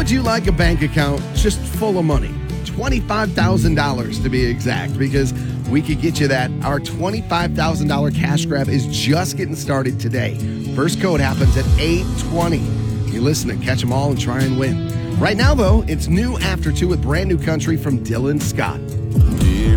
would you like a bank account just full of money? $25,000 to be exact, because we could get you that. Our $25,000 cash grab is just getting started today. First code happens at 8:20. You listen and catch them all and try and win. Right now, though, it's new after 2 with brand new country from Dylan Scott.